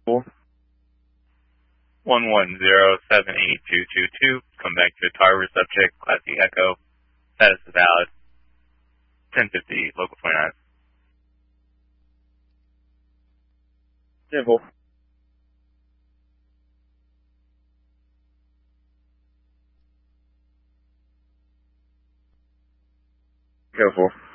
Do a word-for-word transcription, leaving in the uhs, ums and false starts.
one one zero seven eight two two two. Come back to a tower subject, Classy Echo. Status is valid. ten fifty, local twenty-nine. ten four. Go for.